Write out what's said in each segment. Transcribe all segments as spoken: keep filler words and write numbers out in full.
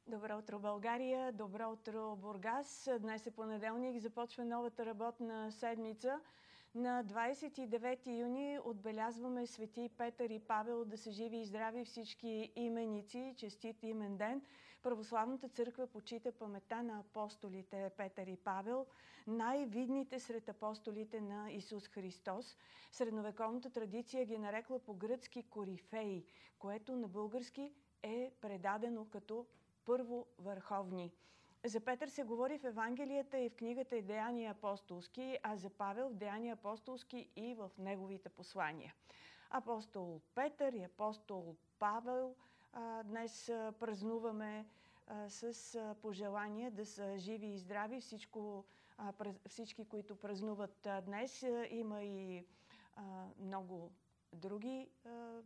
Добро утро, България! Добро утро, Бургас! Днес е понеделник, започва новата работна седмица. На двадесет и девети юни отбелязваме Свети Петър и Павел, да са живи и здрави всички именици. Честит имен ден! Православната църква почита паметта на апостолите Петър и Павел, най-видните сред апостолите на Исус Христос. Средновековната традиция ги нарекла по-гръцки корифеи, което на български е предадено като първо върховни. За Петър се говори в Евангелията и в книгата Деяния апостолски, а за Павел в Деяния апостолски и в неговите послания. Апостол Петър и апостол Павел а, днес празнуваме а, с пожелание да са живи и здрави. Всичко, а, всички, които празнуват а, днес, а, има и а, много други а,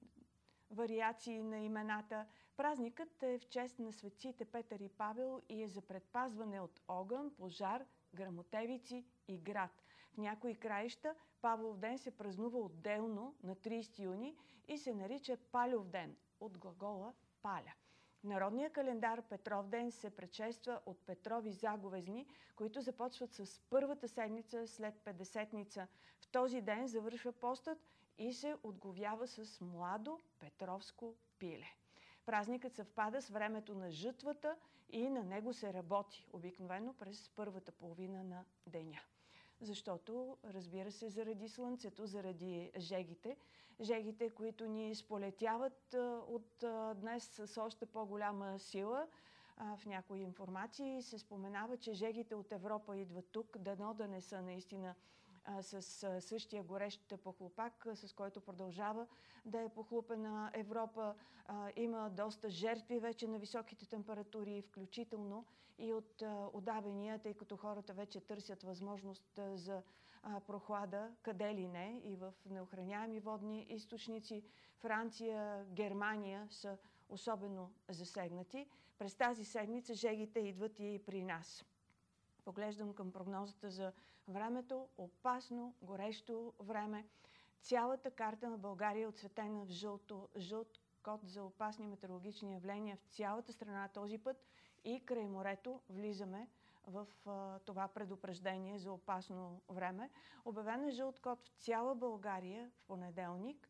вариации на имената. Празникът е в чест на светците Петър и Павел и е за предпазване от огън, пожар, гръмотевици и град. В някои краища Павлов ден се празнува отделно на тридесети юни и се нарича Палев ден, от глагола паля. В народния календар Петров ден се предшества от Петрови заговезни, които започват с първата седмица след Петдесетница. В този ден завършва постът и се отговява с младо петровско пиле. Празникът съвпада с времето на жътвата и на него се работи, обикновено през първата половина на деня. Защото, разбира се, заради слънцето, заради жегите. Жегите, които ни сполетяват от днес с още по-голяма сила. В някои информации се споменава, че жегите от Европа идват тук, дано да не са наистина с същия горещ похлупак, с който продължава да е похлупена Европа. Има доста жертви вече на високите температури, включително и от удавения, тъй като хората вече търсят възможност за прохлада, къде ли не, и в неохраняеми водни източници. Франция, Германия са особено засегнати. През тази седмица жегите идват и при нас. Поглеждам към прогнозата за времето. Опасно, горещо време. Цялата карта на България е отцветена в жълто, жълт код за опасни метеорологични явления в цялата страна този път и край морето влизаме в а, това предупреждение за опасно време. Обявен е жълт код в цяла България в понеделник.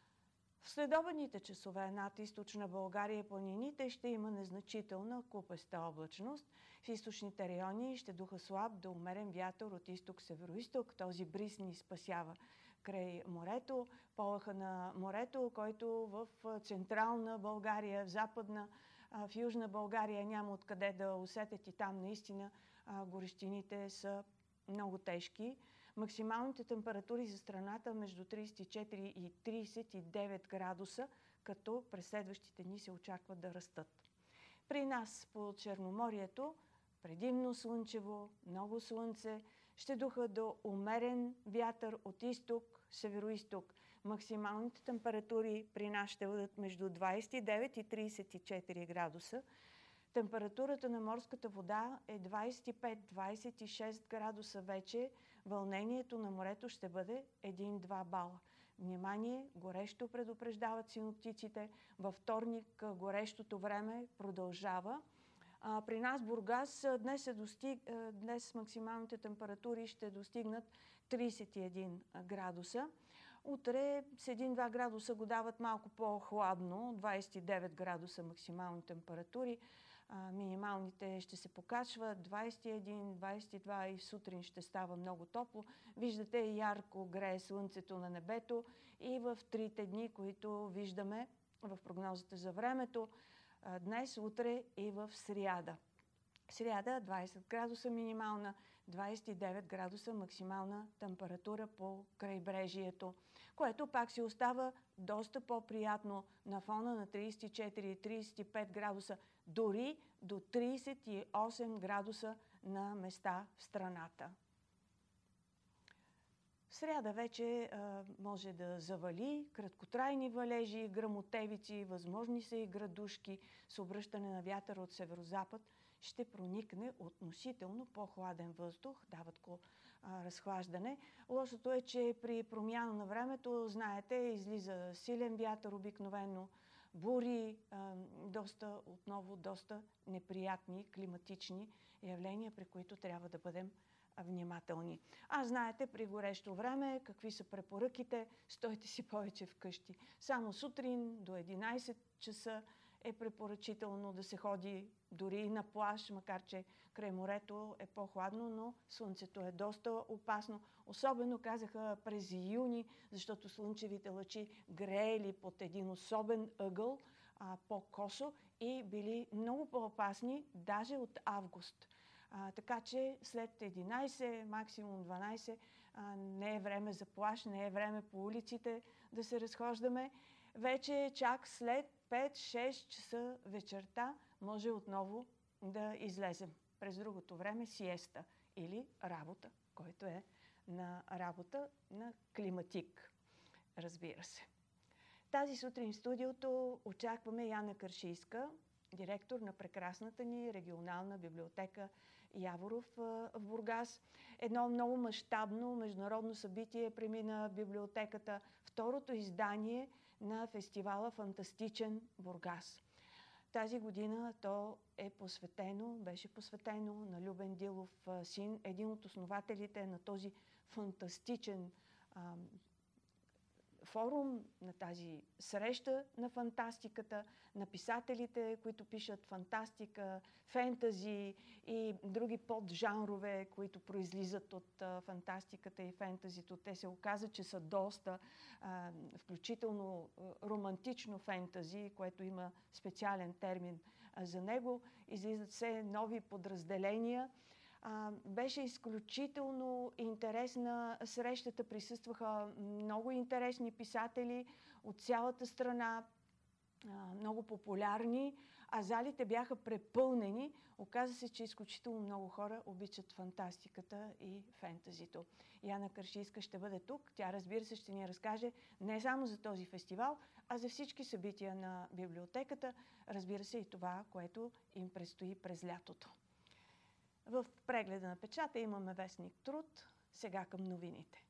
В следобедните часове над източна България и планините ще има незначителна купеста облачност. В източните райони ще духа слаб до умерен вятър от изток-североизток. Този бриз ни спасява край морето. Полъха на морето, който в централна България, в западна, в южна България няма откъде да усетят, и там наистина горещините са много тежки. Максималните температури за страната между тридесет и четири и тридесет и девет градуса, като през следващите дни се очакват да растат. При нас по Черноморието предимно слънчево, много слънце, ще духа до умерен вятър от изток, североизток. Максималните температури при нас ще бъдат между двадесет и девет и тридесет и четири градуса. Температурата на морската вода е двадесет и пет до двадесет и шест градуса вече. Вълнението на морето ще бъде един-два бала. Внимание, горещо предупреждават синоптиците. Във вторник горещото време продължава. А, при нас Бургас днес, е достиг... днес максималните температури ще достигнат тридесет и един градуса. Утре с един-два градуса го дават малко по-хладно, двадесет и девет градуса максимални температури. А, минималните ще се покачват двадесет и един, двадесет и два и в сутрин ще става много топло. Виждате, ярко грее слънцето на небето и в трите дни, които виждаме в прогнозата за времето, днес, утре и в сряда. Сряда двадесет градуса минимална, двадесет и девет градуса максимална температура по крайбрежието, което пак си остава доста по-приятно на фона на тридесет и четири и тридесет и пет градуса, дори до тридесет и осем градуса на места в страната. В сряда вече а, може да завали, краткотрайни валежи, гръмотевици, възможни са и градушки с обръщане на вятър от северозапад. Ще проникне относително по-хладен въздух, дават го а, разхлаждане. Лошото е, че при промяна на времето, знаете, излиза силен вятър обикновено бури, доста, отново доста неприятни климатични явления, при които трябва да бъдем внимателни. А знаете, при горещо време, какви са препоръките? Стойте си повече вкъщи. Само сутрин до единайсет часа е препоръчително да се ходи дори и на плаж, макар че край морето е по-хладно, но слънцето е доста опасно. Особено казаха през юни, защото слънчевите лъчи греели под един особен ъгъл, а, по-косо и били много по-опасни даже от август. А, така че след единайсет, максимум дванайсет, а, не е време за плаж, не е време по улиците да се разхождаме. Вече чак след пет-шест часа вечерта може отново да излезем. През другото време сиеста или работа, който е на работа на климатик, разбира се. Тази сутрин в студиото очакваме Яна Каршийска, директор на прекрасната ни регионална библиотека Яворов в Бургас. Едно много мащабно международно събитие премина библиотеката, второто издание на фестивала Фантастичен Бургас. Тази година то е посветено, беше посветено на Любен Дилов син, един от основателите на този фантастичен а, форум, на тази среща на фантастиката, на писателите, които пишат фантастика, фентази и други поджанрове, които произлизат от а, фантастиката и фентазито. Те се оказа, че са доста, а, включително а, романтично фентази, което има специален термин а, за него. Излизат все нови подразделения. А, беше изключително интересна срещата. Присъстваха много интересни писатели от цялата страна, а, много популярни, а залите бяха препълнени. Оказа се, че изключително много хора обичат фантастиката и фентазито. Яна Каршийска ще бъде тук. Тя, разбира се, ще ни разкаже не само за този фестивал, а за всички събития на библиотеката. Разбира се и това, което им предстои през лятото. В прегледа на печата имаме вестник Труд. Сега към новините.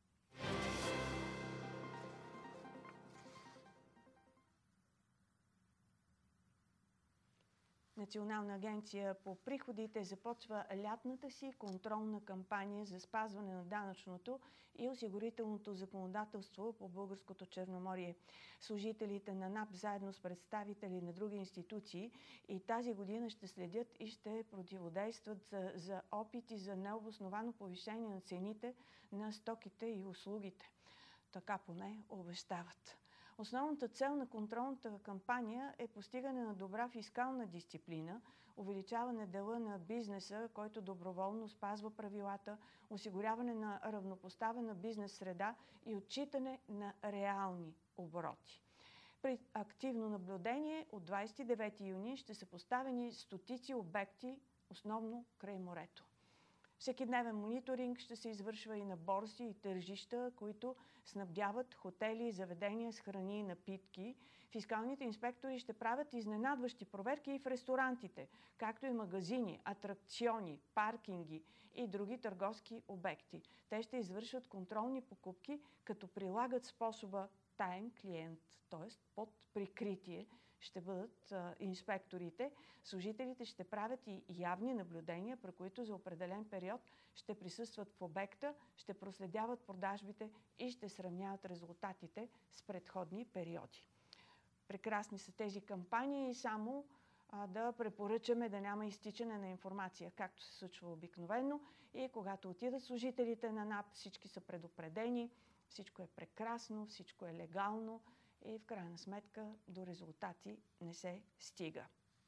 Национална агенция по приходите започва лятната си контролна кампания за спазване на данъчното и осигурителното законодателство по българското Черноморие. Служителите на НАП заедно с представители на други институции и тази година ще следят и ще противодействат за, за опити за необосновано повишение на цените на стоките и услугите. Така поне обещават. Основната цел на контролната кампания е постигане на добра фискална дисциплина, увеличаване дела на бизнеса, който доброволно спазва правилата, осигуряване на равнопоставена бизнес среда и отчитане на реални обороти. При активно наблюдение от двадесет и девети юни ще са поставени стотици обекти, основно край морето. Всекидневен мониторинг ще се извършва и на борси и тържища, които снабдяват хотели и заведения с храни и напитки. Фискалните инспектори ще правят изненадващи проверки и в ресторантите, както и магазини, атракциони, паркинги и други търговски обекти. Те ще извършват контролни покупки, като прилагат способа таен клиент, т.е. под прикритие ще бъдат а, инспекторите. Служителите ще правят и явни наблюдения, при които за определен период ще присъстват в обекта, ще проследяват продажбите и ще сравняват резултатите с предходни периоди. Прекрасни са тези кампании и само а, да препоръчаме да няма изтичане на информация, както се случва обикновено. И когато отидат служителите на НАП, всички са предупредени, всичко е прекрасно, всичко е легално и в крайна сметка до резултати не се стига.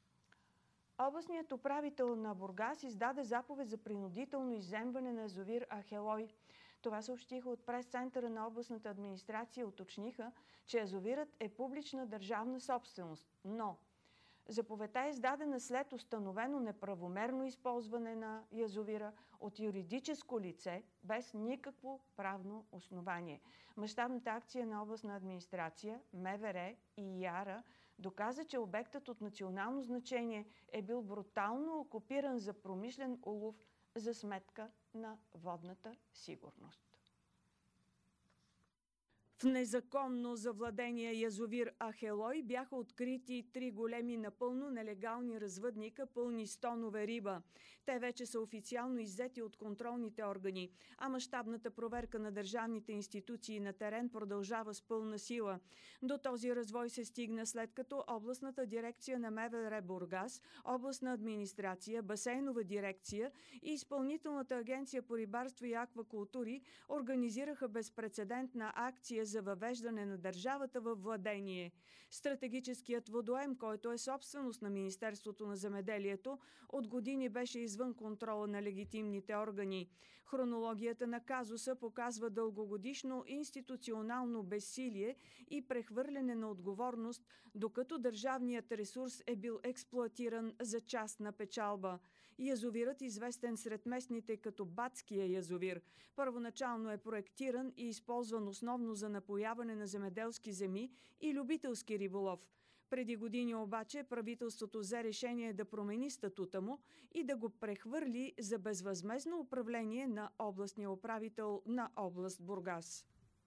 Областният управител на Бургас издаде заповед за принудително изземване на язовир Ахелой. Това съобщиха от прес-центъра на областната администрация. Уточниха, че язовирът е публична държавна собственост, но заповедта е издадена след установено неправомерно използване на язовира от юридическо лице без никакво правно основание. Мащабната акция на областна администрация, МВР и ЯРА доказа, че обектът от национално значение е бил брутално окупиран за промишлен улов за сметка на водната сигурност. В незаконно завладения язовир Ахелой бяха открити три големи напълно нелегални развъдника, пълни с тонове риба. Те вече са официално иззети от контролните органи, а мащабната проверка на държавните институции на терен продължава с пълна сила. До този развой се стигна след като областната дирекция на МВР Бургас, областна администрация, басейнова дирекция и Изпълнителната агенция по рибарство и аквакултури организираха безпрецедентна акция за въвеждане на държавата във владение. Стратегическият водоем, който е собственост на Министерството на земеделието, от години беше извън контрола на легитимните органи. Хронологията на казуса показва дългогодишно институционално безсилие и прехвърляне на отговорност, докато държавният ресурс е бил експлоатиран за частна печалба. Язовирът, известен сред местните като Батския язовир, първоначално е проектиран и използван основно за напояване на земеделски земи и любителски риболов. Преди години обаче правителството взе решение да промени статута му и да го прехвърли за безвъзмездно управление на областния управител на област Бургас.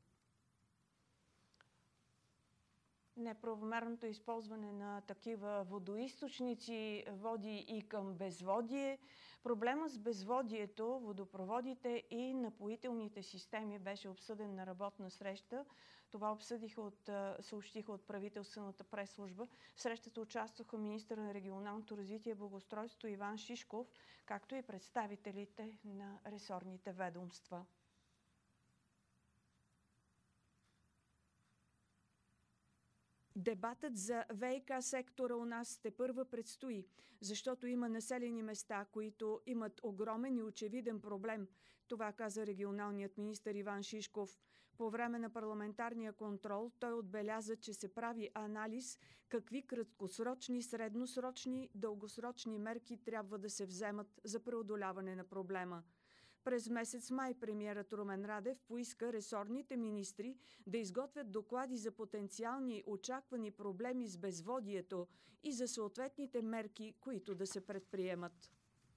Неправомерното използване на такива водоизточници води и към безводие. Проблемът с безводието, водопроводите и напоителните системи беше обсъден на работна среща. Това обсъдиха от, съобщиха от правителствената пресслужба. В срещата участваха министър на регионалното развитие и благоустройство Иван Шишков, както и представителите на ресорните ведомства. Дебатът за ВиК сектора у нас тепърва предстои, защото има населени места, които имат огромен и очевиден проблем. Това каза регионалният министър Иван Шишков. По време на парламентарния контрол той отбеляза, че се прави анализ какви краткосрочни, средносрочни, дългосрочни мерки трябва да се вземат за преодоляване на проблема. През месец май премиерът Румен Радев поиска ресорните министри да изготвят доклади за потенциални очаквани проблеми с безводието и за съответните мерки, които да се предприемат.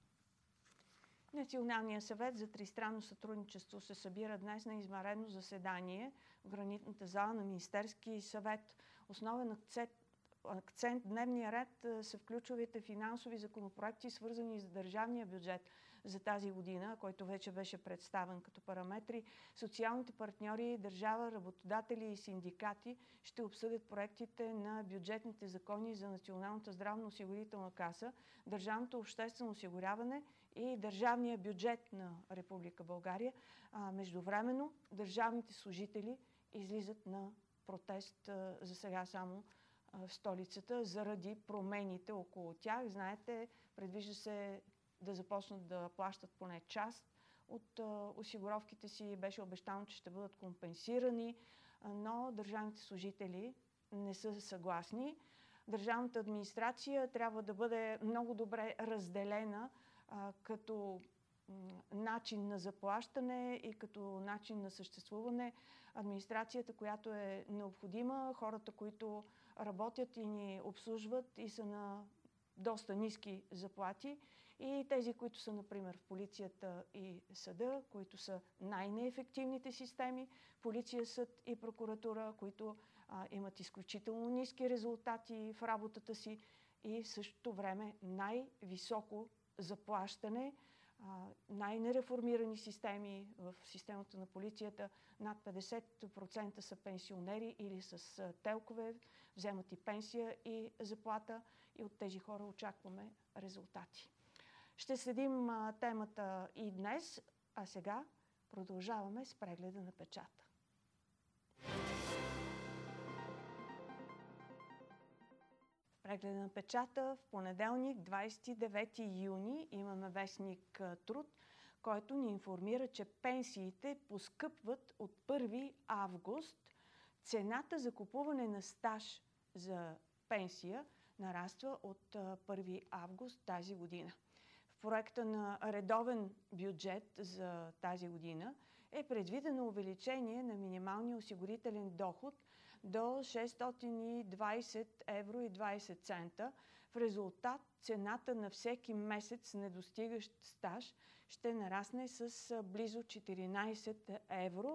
Националният съвет за тристранно сътрудничество се събира днес на извънредно заседание в гранитната зала на Министерския съвет. Основен акцент акцент в дневния ред са в ключовите финансови законопроекти, свързани с държавния бюджет за тази година, който вече беше представен като параметри. Социалните партньори, държава, работодатели и синдикати ще обсъдят проектите на бюджетните закони за Националната здравноосигурителна каса, държавното обществено осигуряване и държавния бюджет на Република България. А, междувременно държавните служители излизат на протест за сега само в столицата заради промените около тях. Знаете, предвижда се да започнат да плащат поне част от осигуровките си. Беше обещано, че ще бъдат компенсирани, но държавните служители не са съгласни. Държавната администрация трябва да бъде много добре разделена а, като начин на заплащане и като начин на съществуване. Администрацията, която е необходима, хората, които работят и ни обслужват и са на доста ниски заплати, и тези, които са, например, в полицията и съда, които са най-неефективните системи, полиция, съд и прокуратура, които а, имат изключително ниски резултати в работата си и в същото време най-високо заплащане, най-нереформирани системи в системата на полицията. Над петдесет процента са пенсионери или с телкове, вземат и пенсия и заплата, и от тези хора очакваме резултати. Ще следим темата и днес, а сега продължаваме с прегледа на печата. Прегледа на печата в понеделник, двадесет и девети юни, имаме вестник Труд, който ни информира, че пенсиите поскъпват от първи август. Цената за купуване на стаж за пенсия нараства от първи август тази година. В проекта на редовен бюджет за тази година е предвидено увеличение на минималния осигурителен доход до шестстотин и двадесет евро и двадесет цента. В резултат цената на всеки месец недостигащ стаж ще нарасне с близо четиринадесет евро.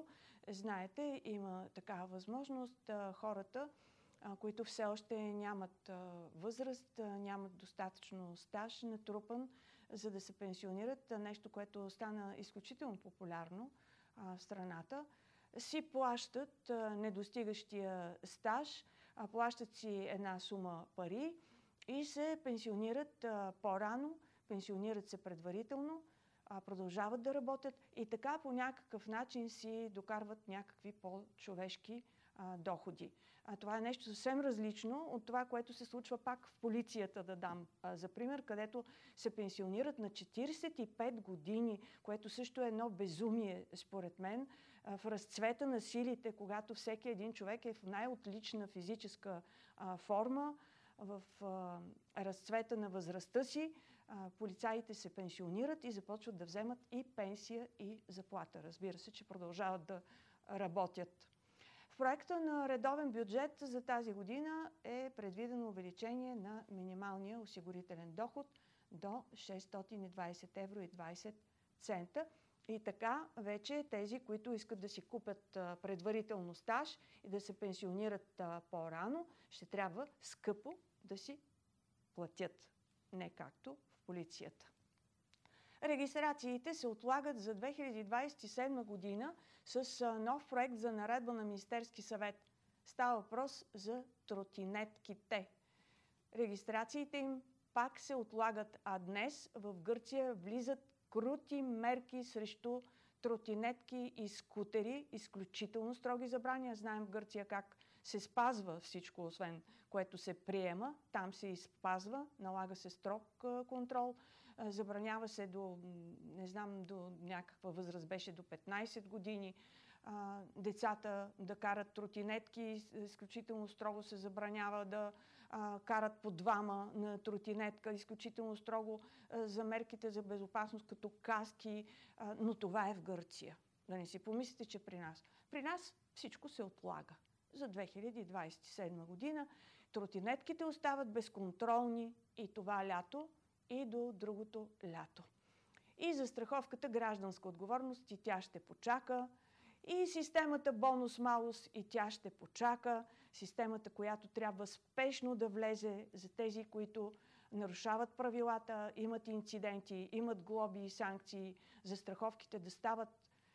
Знаете, има такава възможност хората, които все още нямат възраст, нямат достатъчно стаж натрупан, за да се пенсионират, нещо, което стана изключително популярно в страната, си плащат недостигащия стаж, плащат си една сума пари и се пенсионират по-рано, пенсионират се предварително, продължават да работят и така по някакъв начин си докарват някакви по-човешки а, доходи. А, това е нещо съвсем различно от това, което се случва пак в полицията, да дам а, за пример, където се пенсионират на четиридесет и пет години, което също е едно безумие, според мен, а, в разцвета на силите, когато всеки един човек е в най-отлична физическа а, форма, в а, разцвета на възрастта си, а, полицаите се пенсионират и започват да вземат и пенсия, и заплата. Разбира се, че продължават да работят. В проекта на редовен бюджет за тази година е предвидено увеличение на минималния осигурителен доход до шестстотин и двадесет евро и двадесет цента. И така вече тези, които искат да си купят предварително стаж и да се пенсионират по-рано, ще трябва скъпо да си платят, не както в полицията. Регистрациите се отлагат за две хиляди двадесет и седма година с нов проект за наредба на Министерски съвет. Става въпрос за тротинетките. Регистрациите им пак се отлагат, а днес в Гърция влизат крути мерки срещу тротинетки и скутери, изключително строги забрани. Знаем в Гърция как се спазва всичко, освен което се приема. Там се изпазва, налага се строг контрол, забранява се до, не знам, до някаква възраст, беше до петнадесет години. Децата да карат тротинетки, изключително строго се забранява да а, карат по двама на тротинетка, изключително строго а, за мерките за безопасност, като каски, а, но това е в Гърция. Да не си помислите, че при нас. При нас всичко се отлага. За две хиляди двадесет и седма година тротинетките остават безконтролни и това лято, и до другото лято. И застраховката гражданска отговорност и тя ще почака, и системата бонус-малус и тя ще почака, системата, която трябва спешно да влезе за тези, които нарушават правилата, имат инциденти, имат глоби и санкции, застраховките да стават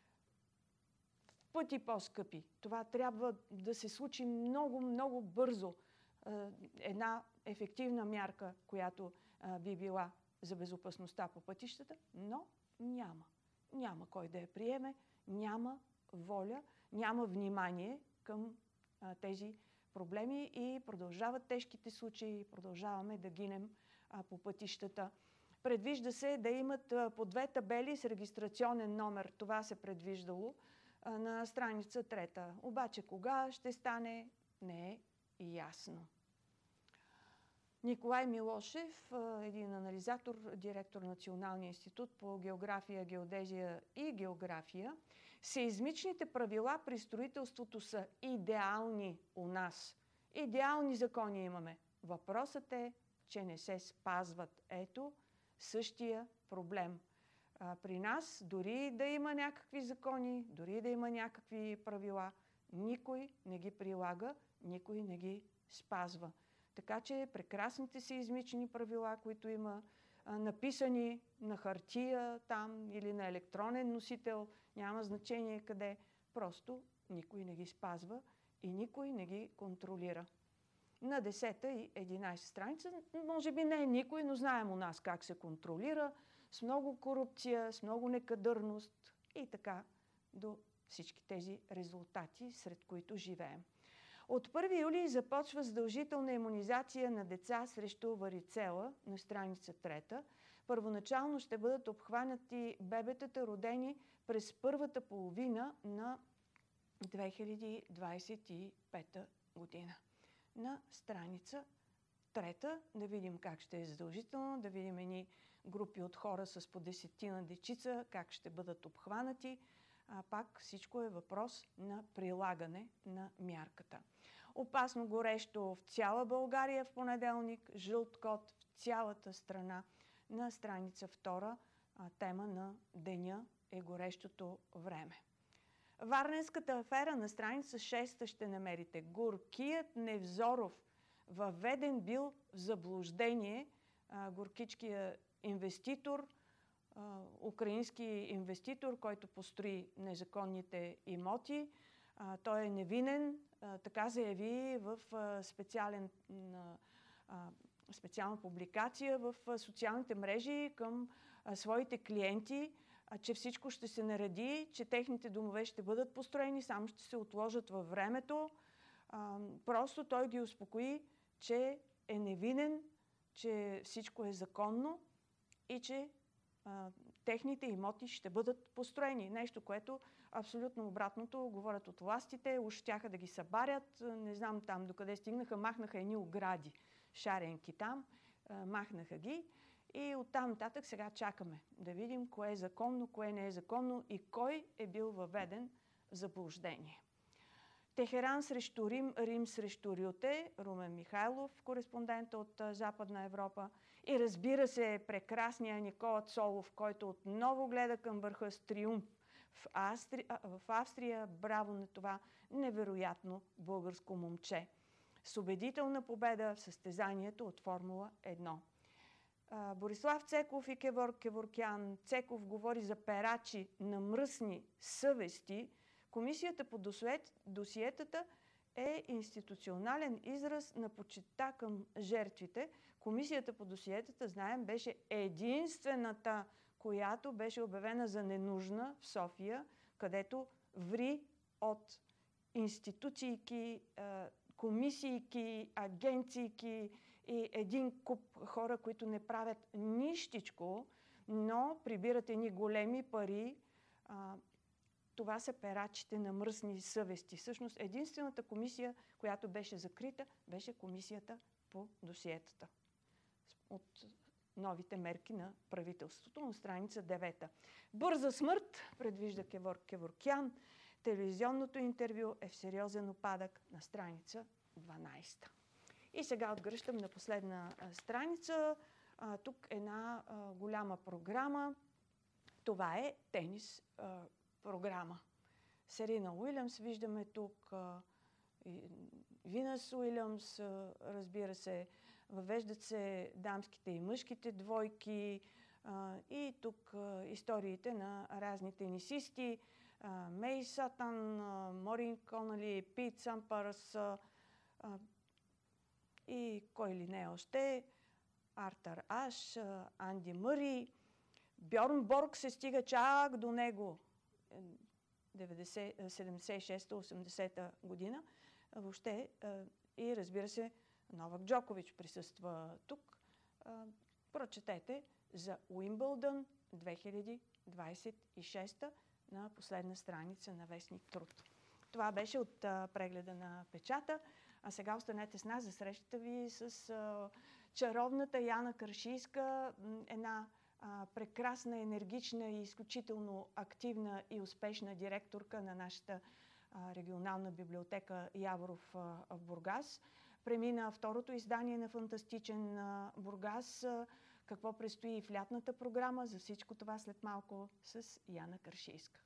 в пъти по-скъпи. Това трябва да се случи много, много бързо. Една ефективна мярка, която би била за безопасността по пътищата, но няма. Няма кой да я приеме, няма воля, няма внимание към а, тези проблеми и продължават тежките случаи, продължаваме да гинем а, по пътищата. Предвижда се да имат а, по две табели с регистрационен номер. Това се предвиждало а, на страница трета. Обаче кога ще стане, не е ясно. Николай Милошев, един анализатор, директор на Националния институт по география, геодезия и география, сеизмичните правила при строителството са идеални у нас. Идеални закони имаме. Въпросът е, че не се спазват. Ето същия проблем. А, при нас, дори да има някакви закони, дори да има някакви правила, никой не ги прилага, никой не ги спазва. Така че прекрасните сеизмични правила, които има а, написани на хартия там или на електронен носител, няма значение къде, просто никой не ги спазва и никой не ги контролира. На десета и единадесета страница, може би не е никой, но знаем у нас как се контролира, с много корупция, с много некадърност и така до всички тези резултати, сред които живеем. От първи юли започва задължителна имунизация на деца срещу варицела на страница трета. Първоначално ще бъдат обхванати бебетата, родени през първата половина на две хиляди двадесет и пета година. На страница трета да видим как ще е задължително, да видим едни групи от хора с по десетина дечица, как ще бъдат обхванати. А пак всичко е въпрос на прилагане на мярката. Опасно горещо в цяла България в понеделник, жълт код в цялата страна. На страница втора тема на деня е горещото време. Варненската афера на страница шеста ще намерите. Горкият Невзоров въведен бил в заблуждение. А, горкичкия инвеститор, а, украински инвеститор, който построи незаконните имоти. А, той е невинен, а, така заяви в а, специален, а, специална публикация в а, социалните мрежи към а, своите клиенти, а, че всичко ще се нареди, че техните домове ще бъдат построени, само ще се отложат във времето. А, просто той ги успокои, че е невинен, че всичко е законно и че а, техните имоти ще бъдат построени. Нещо, което абсолютно обратното говорят от властите. Уж щяха да ги събарят. Не знам там докъде стигнаха. Махнаха едни огради, шаренки там. А, махнаха ги. И оттам нататък сега чакаме да видим кое е законно, кое не е законно и кой е бил въведен в заблуждение. Техеран срещу Рим, Рим срещу Рюте, Румен Михайлов, кореспондент от Западна Европа. И разбира се, прекрасния Никола Цолов, който отново гледа към върха с триумф в Австрия, в Австрия. Браво на това невероятно българско момче. С убедителна победа в състезанието от Формула едно. Борислав Цеков и Кевор Кеворкян. Цеков говори за перачи на мръсни съвести. Комисията по досиетата е институционален израз на почитта към жертвите. Комисията по досиетата, знаем, беше единствената, която беше обявена за ненужна в София, където ври от институции, комисийки, агенцийки и един куп хора, които не правят нищичко, но прибират едни големи пари. Това са перачите на мръсни съвести. Всъщност единствената комисия, която беше закрита, беше комисията по досиетата от новите мерки на правителството на страница девета. Бърза смърт, предвижда Кевор Кеворкян. Телевизионното интервю е в сериозен опадък на страница дванайсета. И сега отгръщам на последна страница. А, тук една а, голяма програма. Това е тенис а, програма. Серена Уилямс виждаме тук, а, и Винас Уилямс, а, разбира се, въвеждат се дамските и мъжките двойки а, и тук а, историите на разни тенисисти. А, Мей Сатан, а, Морин Конали, Пит Сампърс а, а, и кой ли не още, Артър Аш, а, Анди Мъри. Бьорн Борг се стига чак до него седемдесет и шеста осемдесета година. Въобще и разбира се, Новак Джокович присъства тук. Прочетете за Уимбълдън две хиляди двадесет и шеста на последна страница на вестник Труд. Това беше от прегледа на печата. А сега останете с нас за срещата ви с чаровната Яна Каршийска, една а, прекрасна, енергична и изключително активна и успешна директорка на нашата а, регионална библиотека Яворов а, в Бургас. Премина второто издание на Фантастичен а, Бургас. А, какво предстои в лятната програма? За всичко това след малко с Яна Каршийска.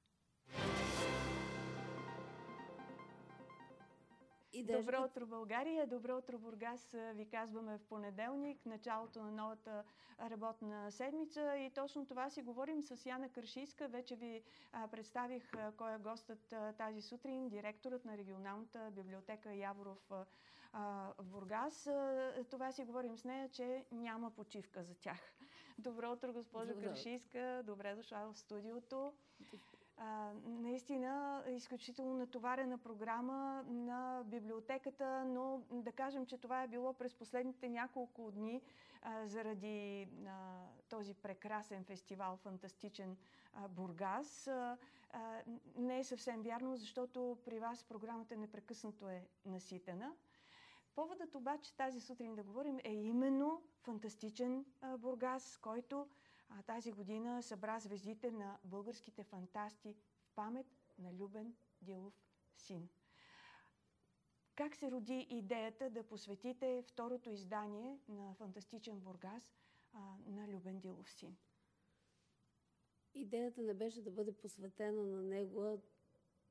И добро утро, България! Добро утро, Бургас! Ви казваме в понеделник, началото на новата работна седмица. И точно това си говорим с Яна Каршийска. Вече ви а, представих а, кой е гостът а, тази сутрин, директорът на регионалната библиотека Яворов а, в Бургас. А, това си говорим с нея, че няма почивка за тях. Добро утро, госпожо добро. Каршийска! Добре дошла в студиото. А, наистина изключително натоварена програма на библиотеката, но да кажем, че това е било през последните няколко дни а, заради а, този прекрасен фестивал Фантастичен а, Бургас. А, а, не е съвсем вярно, защото при вас програмата непрекъснато е наситена. Поводът обаче тази сутрин да говорим е именно Фантастичен а, Бургас, който А тази година събра звездите на българските фантасти в памет на Любен Дилов син. Как се роди идеята да посветите второто издание на Фантастичен Бургас а, на Любен Дилов син? Идеята не беше да бъде посветена на него,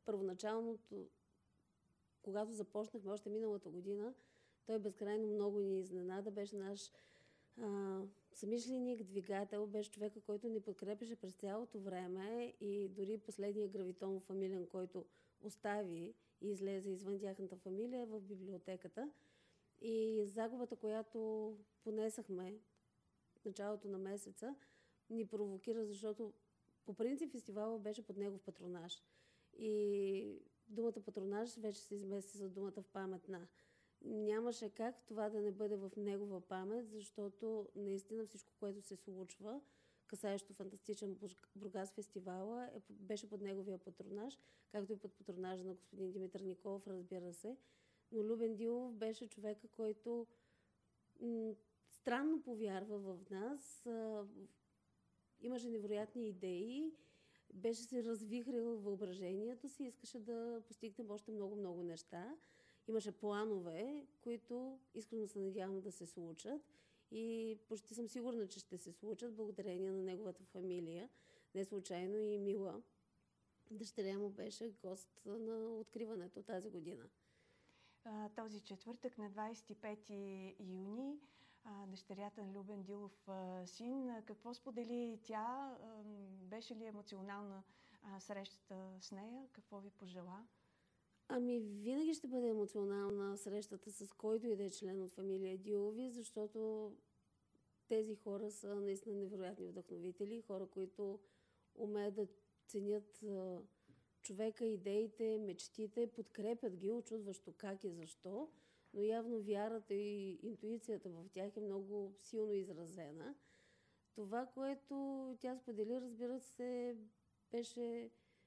първоначалното, когато започнахме още миналата година, той безкрайно много ни изненада. Беше наш а, самишленик, двигател, беше човека, който ни подкрепеше през цялото време и дори последния гравитон фамилен, който остави и излезе извън тяхната фамилия в библиотеката. И загубата, която понесахме в началото на месеца, ни провокира, защото по принцип фестивалът беше под негов патронаж. И думата патронаж вече се измести за думата в памет на. Нямаше как това да не бъде в негова памет, защото наистина всичко, което се случва, касаещо Фантастичен Бургас фестивала, е, беше под неговия патронаж, както и под патронажа на господин Димитър Николов, разбира се. Но Любен Дилов беше човека, който м- странно повярва в нас, а, имаше невероятни идеи, беше се развихрил въображението си, искаше да постигнем още много-много неща. Имаше планове, които искрено се надявам да се случат и почти съм сигурна, че ще се случат благодарение на неговата фамилия. Не случайно и Мила, дъщеря му, беше гост на откриването тази година. А, този четвъртък на двадесет и пети юни а, дъщерята на Любен Дилов а, син. Какво сподели тя? А, беше ли емоционална а, срещата с нея? Какво ви пожела? Ами, винаги ще бъде емоционална срещата с който и да е член от фамилия Дилови, защото тези хора са наистина невероятни вдъхновители, хора, които умеят да ценят а, човека, идеите, мечтите, подкрепят ги, очудващо как и защо, но явно вярата и интуицията в тях е много силно изразена. Това, което тя сподели, разбира се, беше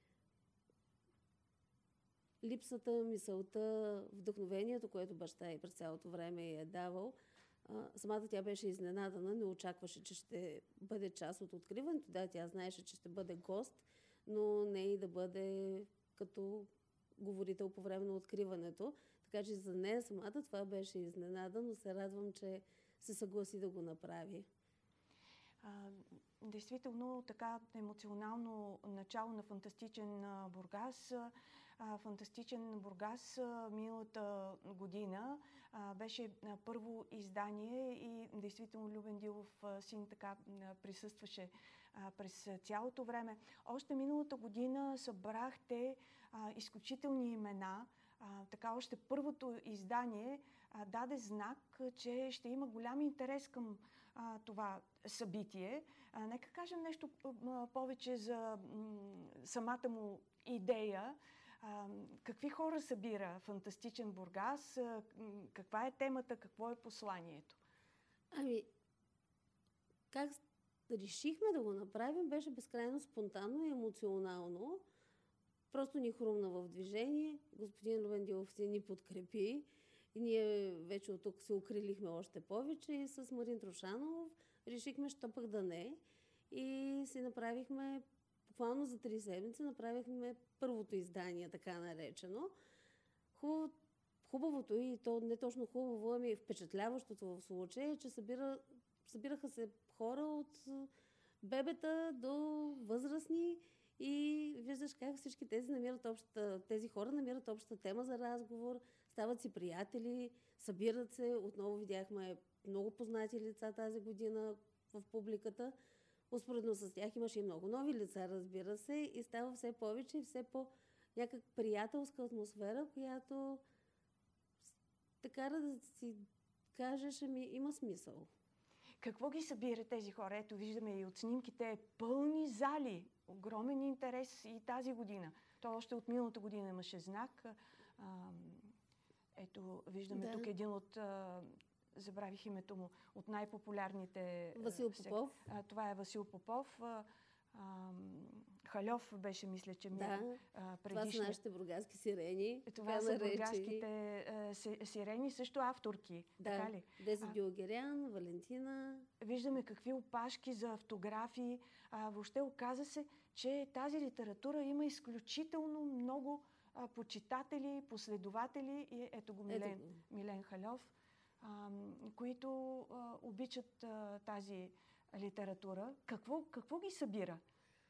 липсата, мисълта, вдъхновението, което баща ѝ през цялото време ѝ е давал. А, самата тя беше изненадана, не очакваше, че ще бъде част от откриването. Да, тя знаеше, че ще бъде гост, но не и да бъде като говорител по време на откриването. Така че за нея самата това беше изненада, но се радвам, че се съгласи да го направи. А, действително, така емоционално начало на Фантастичен Бургас. А, Фантастичен Бургас а, миналата година а, беше а, първо издание и действително Любен Дилов а, син така а, присъстваше а, през цялото време. Още миналата година събрахте а, изключителни имена. А, така още първото издание а, даде знак, че ще има голям интерес към а, това събитие. А, нека кажем нещо а, повече за м, самата му идея. А, какви хора събира Фантастичен Бургас? А, каква е темата? Какво е посланието? Ами, как решихме да го направим, беше безкрайно спонтанно и емоционално. Просто ни хрумна в движение. Господин Любен Дилов си ни подкрепи. И ние вече от тук се укрилихме още повече и с Марин Трошанов решихме, що пък да не. И си направихме, буквално за три седмици, направихме първото издание, така наречено. Хубаво, хубавото и то не точно хубаво, ами впечатляващото в случая е, че събира, събираха се хора от бебета до възрастни и виждаш как всички тези, намират обща, тези хора намират обща тема за разговор, стават си приятели, събират се. Отново видяхме много познати лица тази година в публиката. Успоредно с тях имаше и много нови лица, разбира се, и става все повече и все по някак приятелска атмосфера, която те кара да си кажеш, ами има смисъл. Какво ги събира тези хора? Ето виждаме и от снимките пълни зали. Огромен интерес и тази година. То още от миналата година имаше знак. А, ето виждаме да. Тук един от... А, забравих името му, от най-популярните... Васил Попов. А, това е Васил Попов. А, а, Халев беше, мисля, че ми да, а, предишни... това са нашите бургаски сирени. Това са бургаските а, сирени, също авторки. Да, така ли? Дези Дюлгерян, Валентина. Виждаме какви опашки за автографии. А, въобще оказа се, че тази литература има изключително много а, почитатели, последователи. И ето го Милен, ето. Милен Халев, а, които а, обичат а, тази литература. Какво, какво ги събира?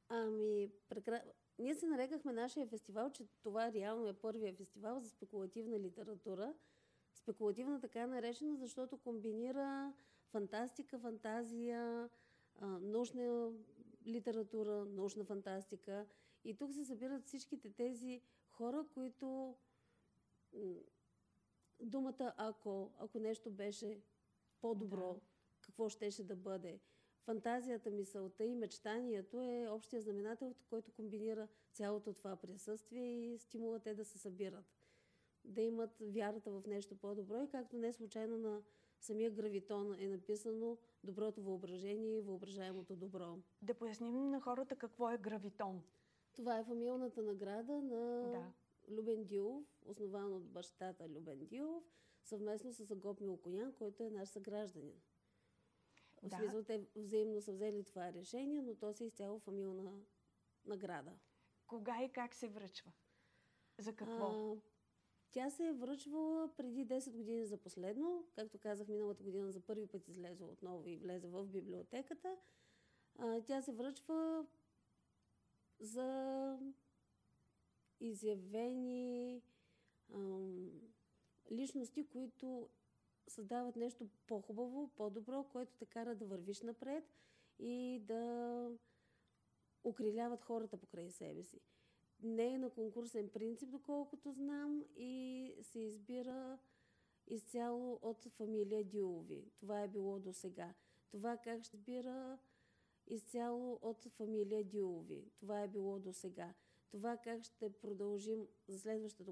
Ами, прекра... ние се нарекахме нашия фестивал, че това реално е първия фестивал за спекулативна литература. Спекулативна така наречена, защото комбинира фантастика, фантазия, а, научна литература, научна фантастика. И тук се събират всичките тези хора, които м, думата ако, ако нещо беше по-добро, Да. какво щеше да бъде. Фантазията, мисълта и мечтанието е общия знаменател, който комбинира цялото това присъствие и стимула те да се събират. Да имат вярата в нещо по-добро и както не случайно на самия гравитон е написано доброто въображение и въображаемото добро. Да поясним на хората какво е гравитон. Това е фамилната награда на Да. Любен Дилов, основан от бащата Любен Дилов, съвместно с Агоп Милкоян, който е наш съгражданин. В Да. смисъл, те взаимно са взели това решение, но то си е изцяло фамилна награда. Кога и как се връчва? За какво? А, тя се е връчвала преди десет години за последно. Както казах, миналата година за първи път излезе отново и влезе в библиотеката. А, тя се връчва за изявени ам, личности, които създават нещо по-хубаво, по-добро, което те кара да вървиш напред и да окриляват хората покрай себе си. Не е на конкурсен принцип, доколкото знам, и се избира изцяло от фамилия Дилови. Това е било до сега. Това как ще избира изцяло от фамилия Дилови. Това е било до сега. Това как ще продължим за следващата